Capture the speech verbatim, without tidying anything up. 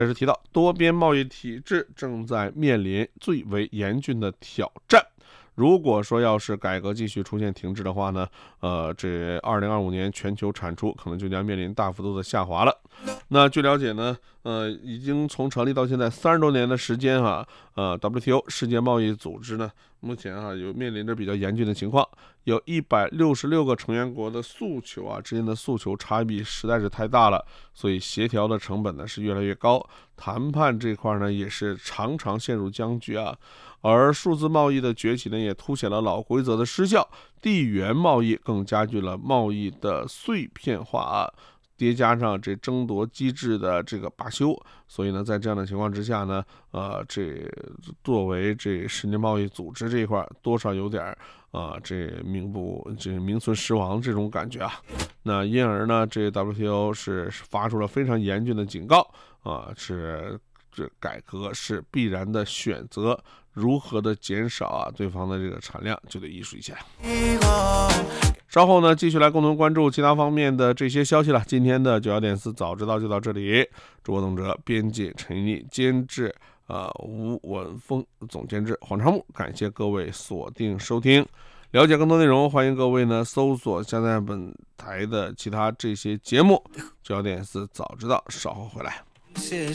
也是提到，多边贸易体制正在面临最为严峻的挑战。如果说要是改革继续出现停滞的话呢，呃，这二零二五年全球产出可能就将面临大幅度的下滑了。那据了解呢，呃，已经从成立到现在三十多年的时间啊，呃 ，W T O 世界贸易组织呢，目前啊有面临着比较严峻的情况，有一百六十六个成员国的诉求啊之间的诉求差异实在是太大了，所以协调的成本呢是越来越高，谈判这块呢也是常常陷入僵局啊。而数字贸易的崛起呢，也凸显了老规则的失效，地缘贸易更加剧了贸易的碎片化啊。叠加上这争夺机制的这个罢休，所以呢，在这样的情况之下呢，呃，这作为这世界贸易组织这一块，多少有点啊、呃，这名不这名存实亡这种感觉啊。那因而呢，这 W T O 是发出了非常严峻的警告啊、呃，是这改革是必然的选择。如何的减少啊对方的这个产量，就得艺术一下。稍后呢，继续来共同关注其他方面的这些消息了。今天的九幺点四早知道就到这里，主播董哲，编辑陈毅，监制呃吴文峰，总监制黄长木，感谢各位锁定收听。了解更多内容，欢迎各位呢搜索下载本台的其他这些节目。九幺点四早知道，稍后回来。